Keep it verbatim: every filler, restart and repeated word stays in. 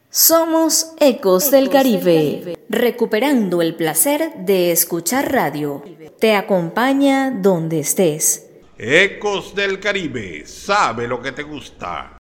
Somos Ecos del Caribe, recuperando el placer de escuchar radio. Te acompaña donde estés. Ecos del Caribe, sabe lo que te gusta.